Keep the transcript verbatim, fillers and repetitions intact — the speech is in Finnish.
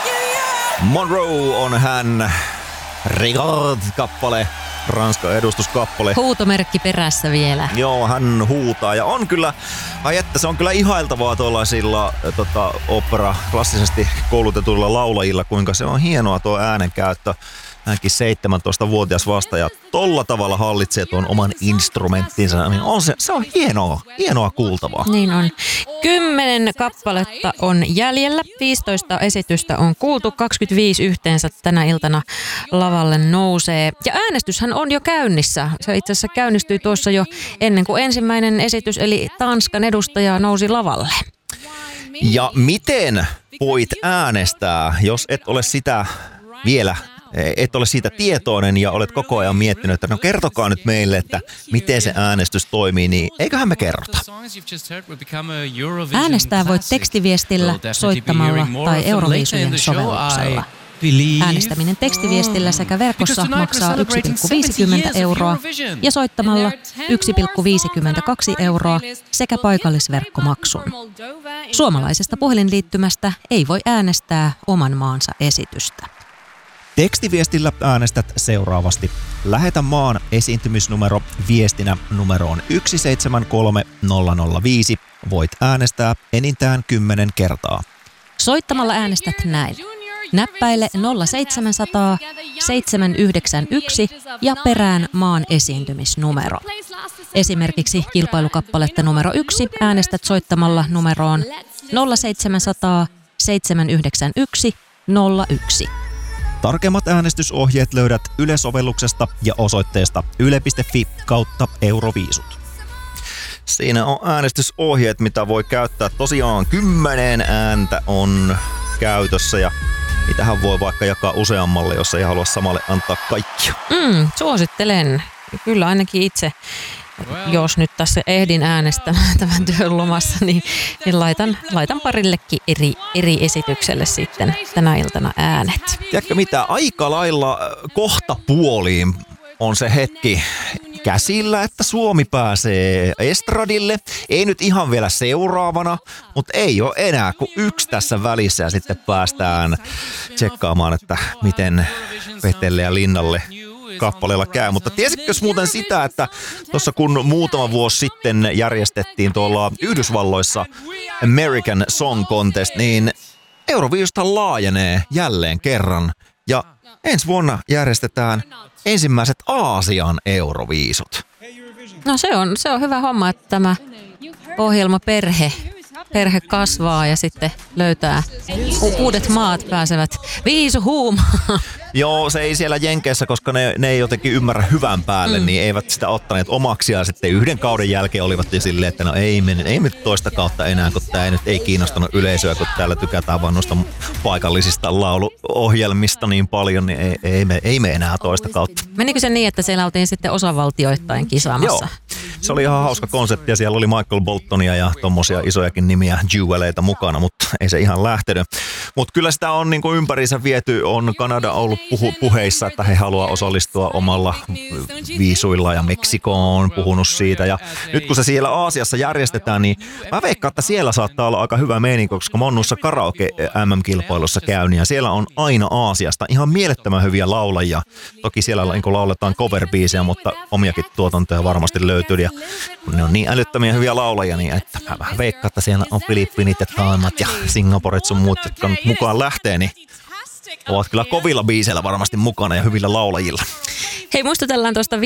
Monroe on hän. Regard-kappale, Ranskan edustuskappale. Huutomerkki perässä vielä. Joo, hän huutaa ja on kyllä, ai että se on kyllä ihailtavaa tuollaisilla tota, opera klassisesti koulutetuilla laulajilla, kuinka se on hienoa tuo äänenkäyttö. Hänkin seitsemäntoistavuotias vastaaja tolla tavalla hallitsee tuon oman instrumenttinsa, niin on se, se on hienoa, hienoa kuultavaa. Niin on. Kymmenen kappaletta on jäljellä, viisitoista esitystä on kuultu, kaksikymmentäviisi yhteensä tänä iltana lavalle nousee. Ja äänestyshän on jo käynnissä. Se itse asiassa käynnistyi tuossa jo ennen kuin ensimmäinen esitys, eli Tanskan edustaja nousi lavalle. Ja miten voit äänestää, jos et ole sitä vielä et ole siitä tietoinen ja olet koko ajan miettinyt, että no kertokaa nyt meille, että miten se äänestys toimii, niin eiköhän me kerrota. Äänestää voit tekstiviestillä, soittamalla tai Euroviisujen sovelluksella. Äänestäminen tekstiviestillä sekä verkossa maksaa yksi pilkku viisikymmentä euroa ja soittamalla yksi pilkku viisikymmentäkaksi euroa sekä paikallisverkkomaksun. Suomalaisesta puhelinliittymästä ei voi äänestää oman maansa esitystä. Tekstiviestillä äänestät seuraavasti. Lähetä maan esiintymisnumero viestinä numeroon yksi seitsemän kolme nolla nolla viisi. Voit äänestää enintään kymmenen kertaa. Soittamalla äänestät näin. Näppäile nolla seitsemänsataa seitsemän yhdeksän yksi ja perään maan esiintymisnumero. Esimerkiksi kilpailukappaletta numero yksi äänestät soittamalla numeroon nolla seitsemänsataa seitsemän yhdeksän yksi nolla yksi. Tarkemmat äänestysohjeet löydät Yle-sovelluksesta ja osoitteesta yle piste fi kautta Euroviisut. Siinä on äänestysohjeet, mitä voi käyttää. Tosiaan kymmenen ääntä on käytössä ja niitähän voi vaikka jakaa useammalle, jos ei halua samalle antaa kaikkia. Mm, suosittelen. Kyllä ainakin itse, jos nyt tässä ehdin äänestämään tämän työn lomassa, niin, niin laitan, laitan parillekin eri, eri esitykselle sitten tänä iltana äänet. Tiedätkö mitä, aika lailla kohta puoliin on se hetki käsillä, että Suomi pääsee estradille. Ei nyt ihan vielä seuraavana, mutta ei ole enää kuin yksi tässä välissä ja sitten päästään tsekkaamaan, että miten Petelle ja Linnalle kappaleella käy. Mutta tiesitkö muuten sitä, että tuossa kun muutama vuosi sitten järjestettiin tuolla Yhdysvalloissa American Song Contest, niin Euroviisusta laajenee jälleen kerran ja ensi vuonna järjestetään ensimmäiset Aasian Euroviisut. No se on, se on hyvä homma, että tämä ohjelma perhe, perhe kasvaa ja sitten löytää u- uudet maat pääsevät viisuhuumaan. Joo, se ei siellä Jenkeissä, koska ne, ne ei jotenkin ymmärrä hyvän päälle, mm. niin eivät sitä ottaneet omaksi ja sitten yhden kauden jälkeen olivat jo silleen, että no ei mene, ei mene toista kautta enää, kun tämä ei nyt ei kiinnostanut yleisöä, kun täällä tykätään vaan noista paikallisista lauluohjelmista niin paljon, niin ei, ei, me, ei me enää toista kautta. Menikö se niin, että siellä oltiin sitten osavaltioittain kisaamassa? Joo, se oli ihan hauska konsepti ja siellä oli Michael Boltonia ja tommosia isojakin nimiä, jeweleita mukana, mutta ei se ihan lähtenyt. Mutta kyllä sitä on niin kuin ympäriinsä viety, on Kanada ollut puhu, puheissa, että he haluaa osallistua omalla viisuilla ja Meksiko on puhunut siitä. Ja nyt kun se siellä Aasiassa järjestetään, niin mä veikkaan, että siellä saattaa olla aika hyvä meininki, koska mä oon noissa karaoke M M-kilpailussa käynyt ja siellä on aina Aasiasta ihan mielettömän hyviä laulajia. Toki siellä niin lauletaan cover-biisejä, mutta omiakin tuotantoja varmasti löytyy ja ne on niin älyttömiä hyviä laulajia, niin että mä vähän veikkaan, että siellä on Filippiinit ja Thaimat ja Singaporet sun muut, jotka nyt mukaan lähtee, niin ovat kyllä kovilla biiseillä varmasti mukana ja hyvillä laulajilla. Hei, muistutellaan tuosta